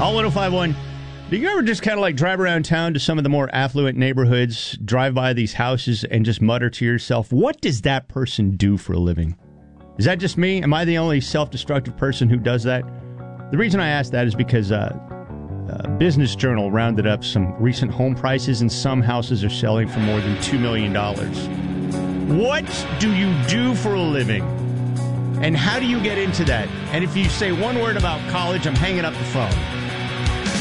All 1051. Do you ever just kind of like drive around town to some of the more affluent neighborhoods, drive by these houses, and just mutter to yourself, what does that person do for a living? Is that just me? Am I the only self-destructive person who does that? The reason I ask that is because Business Journal rounded up some recent home prices, and some houses are selling for more than $2 million. What do you do for a living? And how do you get into that? And if you say one word about college, I'm hanging up the phone.